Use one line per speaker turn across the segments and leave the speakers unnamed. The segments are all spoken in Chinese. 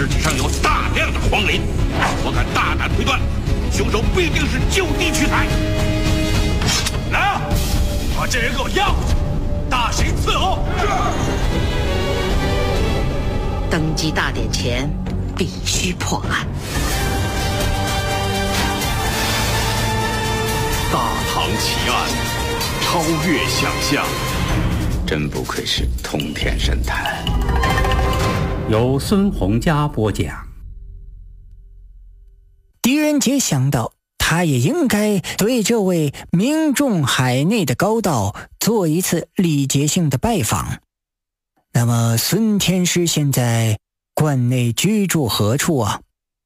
尸体上有大量的黄磷，我敢大胆推断，凶手必定是就地取材。来啊，把这人给我押回去，大刑伺候。
登基大典前必须破案。
大唐奇案，超越想象，
真不愧是通天神探。
由孙洪佳播讲。
狄仁杰想到，他也应该对这位名重海内的高道做一次礼节性的拜访。那么孙天师现在关内居住何处啊？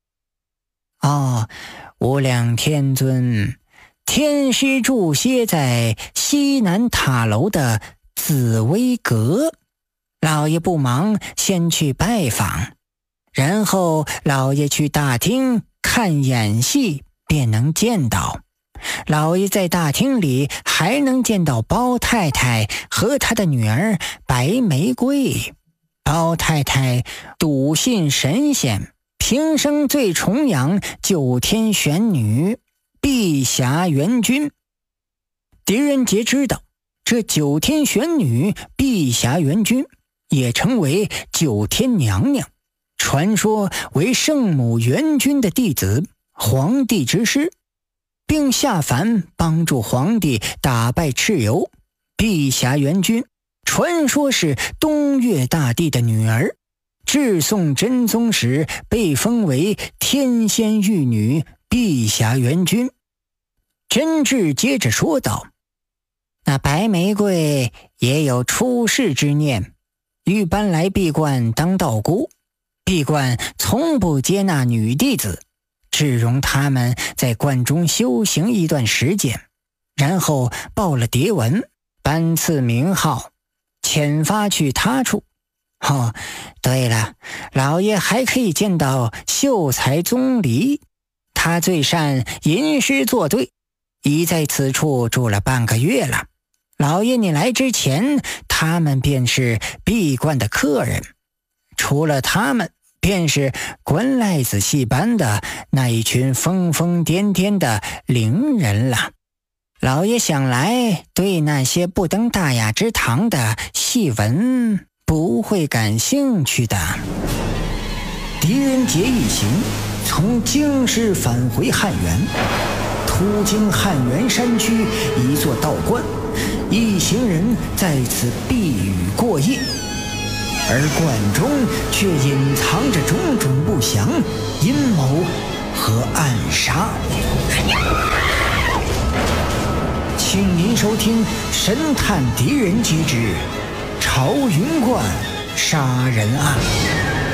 无量天尊，天师住歇在西南塔楼的紫薇阁，老爷不忙，先去拜访，然后老爷去大厅看演戏，便能见到。老爷在大厅里还能见到包太太和她的女儿白玫瑰。包太太笃信神仙，平生最崇仰九天玄女碧霞元君。狄仁杰知道，这九天玄女碧霞元君也称为九天娘娘，传说为圣母元君的弟子，皇帝之师，并下凡帮助皇帝打败蚩尤。碧霞元君传说是东岳大帝的女儿，至宋真宗时被封为天仙玉女碧霞元君。真挚接着说道，那白玫瑰也有出世之念，欲搬来闭关当道姑，闭关从不接纳女弟子，只容他们在关中修行一段时间，然后报了牒文，颁赐名号，遣发去他处。对了，老爷还可以见到秀才宗离，他最善吟诗作对，已在此处住了半个月了。老爷你来之前，他们便是闭关的客人，除了他们，便是观赖子戏班的那一群疯疯癫癫的伶人了。老爷想来对那些不登大雅之堂的戏文不会感兴趣的。狄仁杰一行从京师返回汉源，途经汉源山区一座道观，一行人在此避雨过夜，而观中却隐藏着种种不祥阴谋和暗杀。请您收听《神探狄仁杰之朝云观杀人案》。